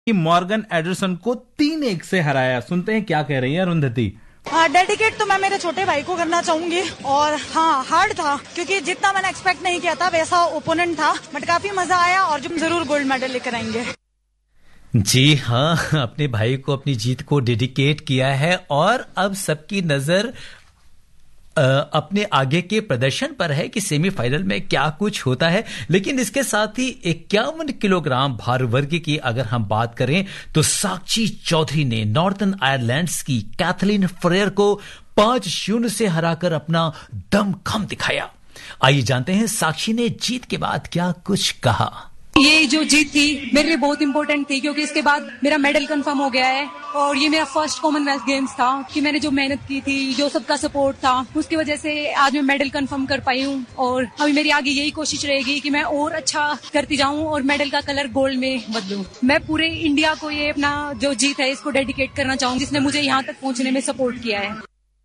कि Morgan Anderson को 3-1 से हराया। सुनते हैं क्या कह रही है अरुंधति। डेडिकेट तो मैं मेरे छोटे भाई को करना चाहूंगी और हाँ हार्ड था क्योंकि जितना मैंने एक्सपेक्ट नहीं किया था वैसा ओपोनेंट था, बट काफी मजा आया और जो जरूर गोल्ड मेडल लेकर आएंगे। जी हाँ, अपने भाई को अपनी जीत को डेडिकेट किया है और अब सबकी नजर अपने आगे के प्रदर्शन पर है कि सेमीफाइनल में क्या कुछ होता है। लेकिन इसके साथ ही 51 किलोग्राम भार वर्ग की अगर हम बात करें तो साक्षी चौधरी ने नॉर्थर्न आयरलैंड्स की कैथलीन फ्रेयर को 5-0 से हराकर अपना दमखम दिखाया। आइए जानते हैं साक्षी ने जीत के बाद क्या कुछ कहा। ये जो जीत थी मेरे लिए बहुत इंपॉर्टेंट थी क्योंकि इसके बाद मेरा मेडल कंफर्म हो गया है और ये मेरा फर्स्ट कॉमनवेल्थ गेम्स था कि मैंने जो मेहनत की थी, जो सबका सपोर्ट था, उसकी वजह से आज मैं मेडल कंफर्म कर पाई हूँ और अभी मेरी आगे यही कोशिश रहेगी कि मैं और अच्छा करती जाऊँ और मेडल का कलर गोल्ड में बदलूं। मैं पूरे इंडिया को ये अपना जो जीत है इसको डेडिकेट करना चाहूंगी जिसने मुझे यहाँ तक पहुँचने में सपोर्ट किया है।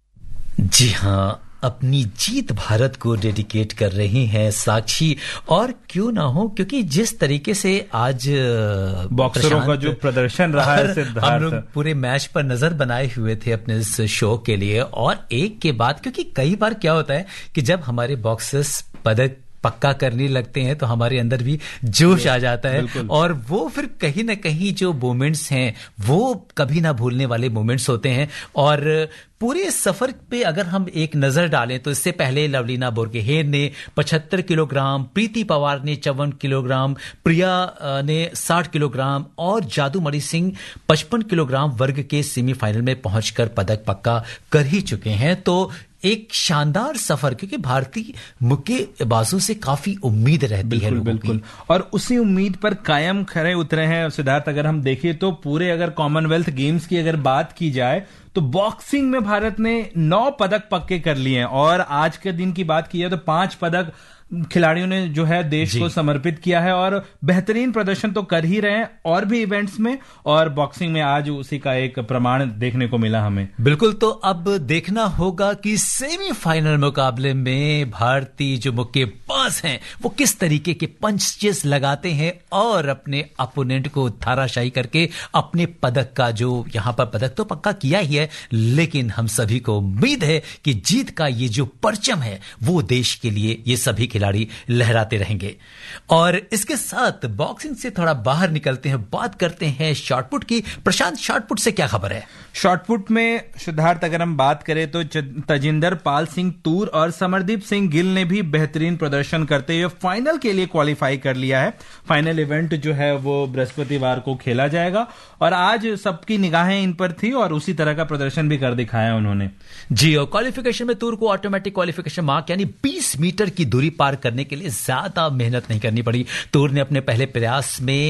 जी हाँ, अपनी जीत भारत को डेडिकेट कर रही हैं साक्षी, और क्यों ना हो क्योंकि जिस तरीके से आज बॉक्सरों का जो प्रदर्शन रहा है सिद्धार्थ, हम लोग पूरे मैच पर नजर बनाए हुए थे अपने इस शो के लिए। और एक के बाद क्योंकि कई बार क्या होता है कि जब हमारे बॉक्सर्स पदक पक्का करने लगते हैं तो हमारे अंदर भी जोश आ जाता है और वो फिर कहीं ना कहीं जो मोमेंट्स हैं वो कभी ना भूलने वाले मोमेंट्स होते हैं। और पूरे सफर पे अगर हम एक नजर डालें तो इससे पहले लवलीना बोरगोहेन ने 75 किलोग्राम, प्रीति पवार ने 54 किलोग्राम, प्रिया ने 60 किलोग्राम और जादूमणि सिंह 55 किलोग्राम वर्ग के सेमीफाइनल में पहुंचकर पदक पक्का कर ही चुके हैं। तो एक शानदार सफर, क्योंकि भारतीय मुक्केबाजों से काफी उम्मीद रहती है लोगों की। और उसी उम्मीद पर कायम खड़े उतरे हैं सिद्धार्थ। अगर हम देखें तो पूरे अगर कॉमनवेल्थ गेम्स की अगर बात की जाए तो बॉक्सिंग में भारत ने 9 पदक पक्के कर लिए हैं और आज के दिन की बात की जाए तो 5 पदक खिलाड़ियों ने जो है देश को समर्पित किया है और बेहतरीन प्रदर्शन तो कर ही रहे हैं और भी इवेंट्स में, और बॉक्सिंग में आज उसी का एक प्रमाण देखने को मिला हमें। बिल्कुल, तो अब देखना होगा कि सेमीफाइनल मुकाबले में भारतीय जो मुक्केबाज हैं वो किस तरीके के पंचेस लगाते हैं और अपने अपोनेंट को धाराशायी करके अपने पदक का, जो यहां पर पदक तो पक्का किया ही है, लेकिन हम सभी को उम्मीद है कि जीत का ये जो परचम है वो देश के लिए ये सभी खिलाड़ी लहराते रहेंगे। और इसके साथ बॉक्सिंग से थोड़ा बाहर निकलते हैं, बात करते हैं शॉटपुट की। प्रशांत, शॉटपुट से क्या खबर है? शॉटपुट में सिद्धार्थ अगर हम बात करें तो तजिंदर पाल सिंह तूर और समरदीप सिंह गिल ने भी बेहतरीन प्रदर्शन करते हुए फाइनल के लिए क्वालिफाई कर लिया है। फाइनल इवेंट जो है वो बृहस्पतिवार को खेला जाएगा और आज सबकी निगाहें इन पर थी और उसी तरह का प्रदर्शन भी कर दिखाया उन्होंने। जी, और क्वालिफिकेशन में तूर को ऑटोमेटिक क्वालिफिकेशन मार्क यानी 20 मीटर की दूरी पार करने के लिए ज्यादा मेहनत नहीं करनी पड़ी। तूर ने अपने पहले प्रयास में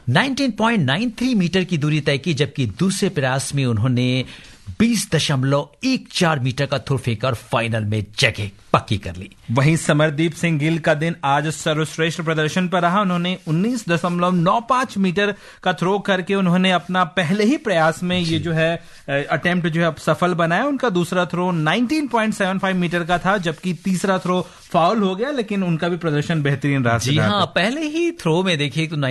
19.93 मीटर की दूरी तय की, जबकि दूसरे प्रयास में उन्होंने 20.14 मीटर का थ्रो फेंका और फाइनल में जगह पक्की कर ली। वहीं समरदीप सिंह गिल का दिन आज सर्वश्रेष्ठ प्रदर्शन पर रहा। उन्होंने 19.95 मीटर का थ्रो करके उन्होंने अपना पहले ही प्रयास में ये जो है अटेम्प्ट जो है सफल बनाया। उनका दूसरा थ्रो 19.75 मीटर का था, जबकि तीसरा थ्रो फाउल हो गया, लेकिन उनका भी प्रदर्शन बेहतरीन रहा। जी हाँ, पहले ही थ्रो में देखिए तो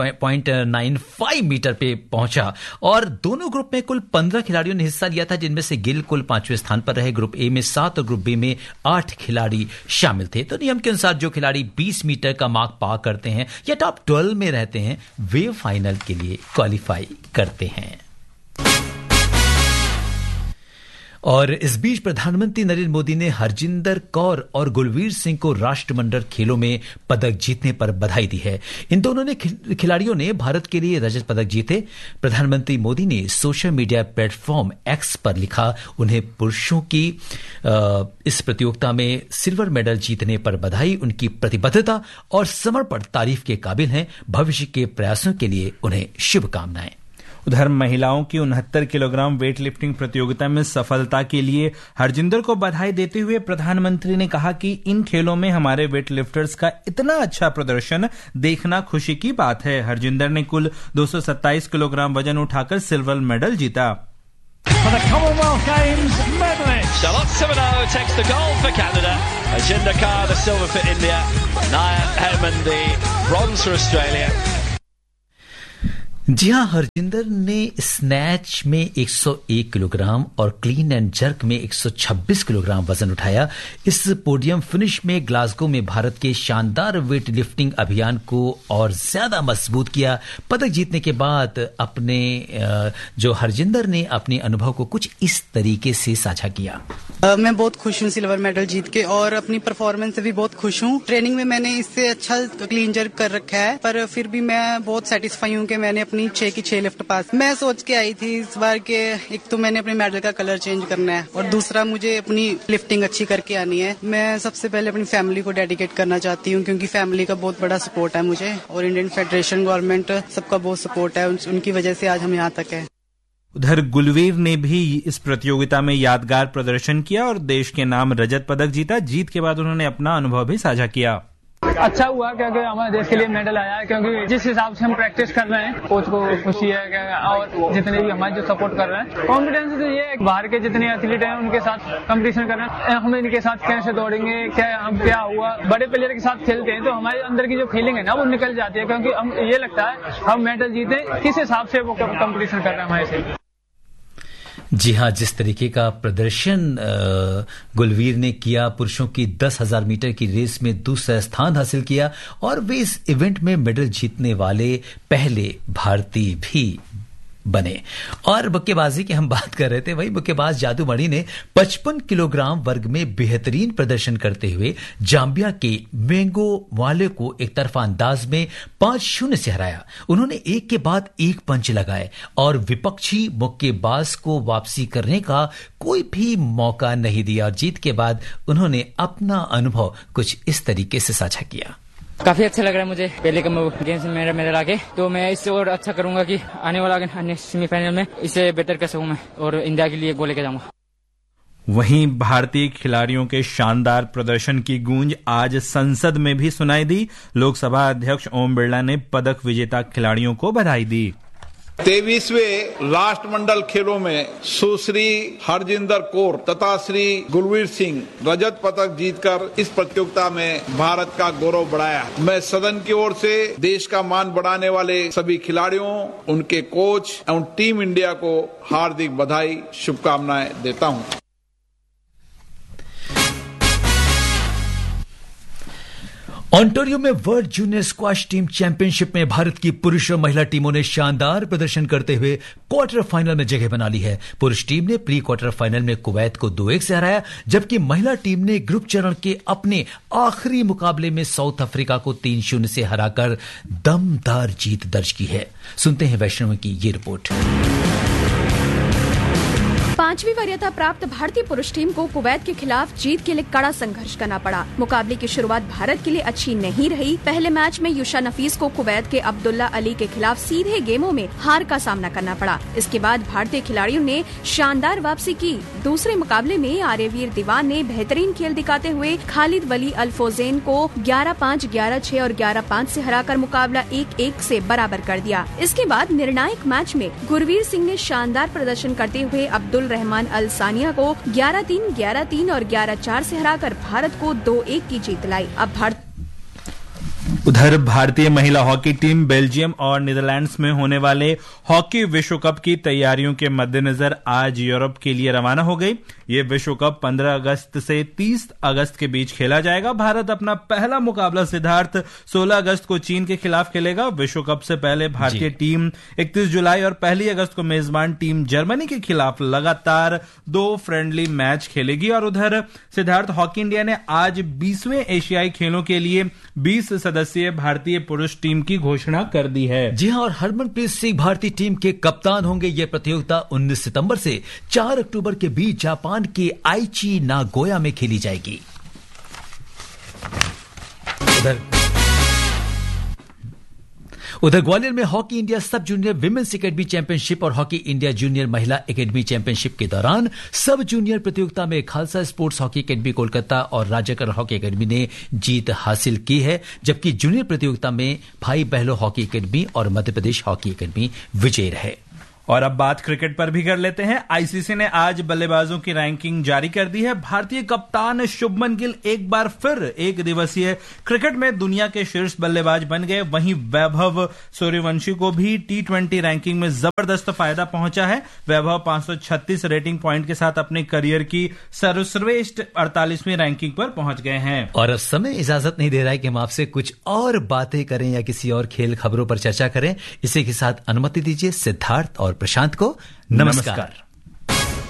99.95 मीटर पे पहुंचा और दोनों ग्रुप में कुल 15 खिलाड़ियों ने हिस्सा लिया था, जिनमें से गिल कुल 5वें स्थान पर रहे। ग्रुप ए में 7 और ग्रुप बी में 8 खिलाड़ी शामिल थे। तो नियम के अनुसार जो खिलाड़ी 20 मीटर का मार्क पार करते हैं या टॉप 12 में रहते हैं वे फाइनल के लिए क्वालिफाई करते हैं। और इस बीच प्रधानमंत्री नरेंद्र मोदी ने हरजिंदर कौर और गुलवीर सिंह को राष्ट्रमंडल खेलों में पदक जीतने पर बधाई दी है। इन दोनों ने खिलाड़ियों ने भारत के लिए रजत पदक जीते। प्रधानमंत्री मोदी ने सोशल मीडिया प्लेटफॉर्म एक्स पर लिखा, उन्हें पुरुषों की इस प्रतियोगिता में सिल्वर मेडल जीतने पर बधाई। उनकी प्रतिबद्धता और समर्पण तारीफ के काबिल हैं। भविष्य के प्रयासों के लिए उन्हें शुभकामनाएं। उधर महिलाओं की 69 किलोग्राम वेट लिफ्टिंग प्रतियोगिता में सफलता के लिए हरजिंदर को बधाई देते हुए प्रधानमंत्री ने कहा कि इन खेलों में हमारे वेट लिफ्टर्स का इतना अच्छा प्रदर्शन देखना खुशी की बात है। हरजिंदर ने कुल 227 किलोग्राम वजन उठाकर सिल्वर मेडल जीता। For the Commonwealth Games medalist. Charlotte Simoneau takes the gold for Canada. Harjinder Kaur the silver for India. Nia Herman the bronze for Australia. जी हाँ, हरजिंदर ने स्नैच में 101 किलोग्राम और क्लीन एंड जर्क में 126 kilogram वजन उठाया। इस podium finish में Glasgow में भारत के शानदार वेट लिफ्टिंग अभियान को और ज्यादा मजबूत किया। पदक जीतने के बाद जो हरजिंदर ने अपने अनुभव को कुछ इस तरीके से साझा किया। मैं बहुत खुश हूँ सिल्वर मेडल जीत के और अपनी परफॉर्मेंस से भी बहुत खुश हूँ। ट्रेनिंग में मैंने इससे अच्छा क्लीन जर्क कर रखा है, पर फिर भी मैं बहुत सेटिस्फाई हूँ कि मैंने अपनी 6 की 6 लिफ्ट पास। मैं सोच के आई थी इस बार के एक तो मैंने अपने मेडल का कलर चेंज करना है और दूसरा मुझे अपनी लिफ्टिंग अच्छी करके आनी है। मैं सबसे पहले अपनी फैमिली को डेडिकेट करना चाहती हूँ, क्योंकि फैमिली का बहुत बड़ा सपोर्ट है मुझे और इंडियन फेडरेशन, गवर्नमेंट सबका बहुत सपोर्ट है। उनकी वजह से आज हम यहाँ तक है। उधर गुलवीर ने भी इस प्रतियोगिता में यादगार प्रदर्शन किया और देश के नाम रजत पदक जीता। जीत के बाद उन्होंने अपना अनुभव भी साझा किया। अच्छा हुआ क्योंकि हमारे देश के लिए मेडल आया है, क्योंकि जिस हिसाब से हम प्रैक्टिस कर रहे हैं कोच को खुशी है और जितने भी हमारे जो सपोर्ट कर रहे हैं। कॉन्फिडेंस तो ये है बाहर के जितने एथलीट हैं उनके साथ कंपटीशन कर रहे हैं, हम इनके साथ कैसे दौड़ेंगे, क्या हुआ। बड़े प्लेयर के साथ खेलते हैं तो हमारे अंदर की जो फीलिंग है ना वो निकल जाती है, क्योंकि हम ये लगता है हम मेडल जीते किस हिसाब से वो कंपटीशन कर रहे हैं हमारे से। जी हाँ, जिस तरीके का प्रदर्शन गुलवीर ने किया, पुरुषों की 10,000 मीटर की रेस में दूसरा स्थान हासिल किया और वे इस इवेंट में मेडल जीतने वाले पहले भारतीय भी बने। और मुक्केबाजी की हम बात कर रहे थे, वही मुक्केबाज जादूमणि ने 55 किलोग्राम वर्ग में बेहतरीन प्रदर्शन करते हुए जाम्बिया के मेंगो वाले को एक तरफा अंदाज में 5-0 से हराया। उन्होंने एक के बाद एक पंच लगाए और विपक्षी मुक्केबाज को वापसी करने का कोई भी मौका नहीं दिया और जीत के बाद उन्होंने अपना अनुभव कुछ इस तरीके से साझा किया। काफी अच्छा लग रहा है मुझे पहले गेम्स में मेरा मेडल आके, तो मैं इससे और अच्छा करूंगा कि आने वाला अन्य सेमीफाइनल में इससे बेहतर कर सकूं मैं और इंडिया के लिए गोल लेके जाऊंगा। वहीं भारतीय खिलाड़ियों के शानदार प्रदर्शन की गूंज आज संसद में भी सुनाई दी। लोकसभा अध्यक्ष ओम बिरला ने पदक विजेता खिलाड़ियों को बधाई दी। 23वें राष्ट्रमंडल खेलों में सुश्री हरजिंदर कौर तथा श्री गुलवीर सिंह रजत पदक जीतकर इस प्रतियोगिता में भारत का गौरव बढ़ाया। मैं सदन की ओर से देश का मान बढ़ाने वाले सभी खिलाड़ियों, उनके कोच एवं टीम इंडिया को हार्दिक बधाई, शुभकामनाएं देता हूं। ओंटारियो में world junior squash team championship में भारत की पुरुष और महिला टीमों ने शानदार प्रदर्शन करते हुए क्वार्टर फाइनल में जगह बना ली है। पुरुष टीम ने प्री क्वार्टर फाइनल में कुवैत को 2-1 से हराया, जबकि महिला टीम ने ग्रुप चरण के अपने आखिरी मुकाबले में साउथ अफ्रीका को 3-0 से हराकर दमदार जीत दर्ज की है। सुनते हैं वैष्णव की ये रिपोर्ट। 5वीं वरीयता प्राप्त भारतीय पुरुष टीम को कुवैत के खिलाफ जीत के लिए कड़ा संघर्ष करना पड़ा। मुकाबले की शुरुआत भारत के लिए अच्छी नहीं रही। पहले मैच में युशा नफीस को कुवैत के अब्दुल्ला अली के खिलाफ सीधे गेमों में हार का सामना करना पड़ा। इसके बाद भारतीय खिलाड़ियों ने शानदार वापसी की। दूसरे मुकाबले में आर्यवीर दीवान ने बेहतरीन खेल दिखाते हुए खालिद वली अल्फोजेन को 11-5, 11-6 और 11-5 से हराकर मुकाबला 1-1 से बराबर कर दिया। इसके बाद निर्णायक मैच में गुरवीर सिंह ने शानदार प्रदर्शन करते हुए अब्दुल रहमान अल सानिया को 11-3, 11-3 और 11-4 से हराकर भारत को 2-1 की जीत दिलाई। अब उधर भारतीय महिला हॉकी टीम बेल्जियम और नीदरलैंड्स में होने वाले हॉकी विश्व कप की तैयारियों के मद्देनजर आज यूरोप के लिए रवाना हो गई। ये विश्व कप 15 अगस्त से 30 अगस्त के बीच खेला जाएगा। भारत अपना पहला मुकाबला सिद्धार्थ 16 अगस्त को चीन के खिलाफ खेलेगा। विश्व कप से पहले भारतीय टीम 31 जुलाई और 1 अगस्त को मेजबान टीम जर्मनी के खिलाफ लगातार 2 फ्रेंडली मैच खेलेगी। और उधर सिद्धार्थ हॉकी इंडिया ने आज 20वें एशियाई खेलों के लिए 20 सदस्यीय भारतीय पुरुष टीम की घोषणा कर दी है। जी हां, और हरमनप्रीत सिंह भारतीय टीम के कप्तान होंगे। यह प्रतियोगिता 19 सितंबर से 4 अक्टूबर के बीच जापान के आइची नागोया में खेली जाएगी। उधर ग्वालियर में हॉकी इंडिया सब जूनियर विमेंस एकेडमी चैंपियनशिप और हॉकी इंडिया जूनियर महिला एकेडमी चैंपियनशिप के दौरान सब जूनियर प्रतियोगिता में Khalsa sports hockey academy Kolkata और राजाकर हॉकी एकेडमी ने जीत हासिल की है, जबकि जूनियर प्रतियोगिता में भाई बहलो हॉकी एकेडमी और मध्य प्रदेश हॉकी एकेडमी विजयी रहे। और अब बात क्रिकेट पर भी कर लेते हैं। आईसीसी ने आज बल्लेबाजों की रैंकिंग जारी कर दी है। भारतीय कप्तान शुभमन गिल एक बार फिर एक दिवसीय क्रिकेट में दुनिया के शीर्ष बल्लेबाज बन गए। वहीं वैभव सूर्यवंशी को भी टी20 रैंकिंग में जबरदस्त फायदा पहुंचा है। वैभव 536 रेटिंग पॉइंट के साथ अपने करियर की सर्वश्रेष्ठ 48वीं रैंकिंग पर पहुंच गए हैं। और अब समय इजाजत नहीं दे रहा है कि हम आपसे कुछ और बातें करें या किसी और खेल खबरों पर चर्चा करें। इसी के साथ अनुमति दीजिए सिद्धार्थ और प्रशांत को नमस्कार।